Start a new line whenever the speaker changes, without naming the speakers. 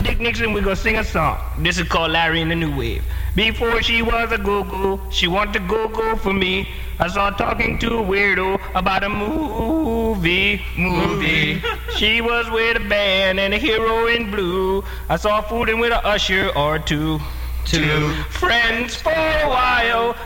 Dick Nixon, we're gonna sing a song. This is called Larry in the New Wave. Before she was a go-go, she wanted to go-go for me. I saw her talking to a weirdo about a movie. She was with a band and a hero in blue. I saw her fooling with a usher or two. Friends for a while,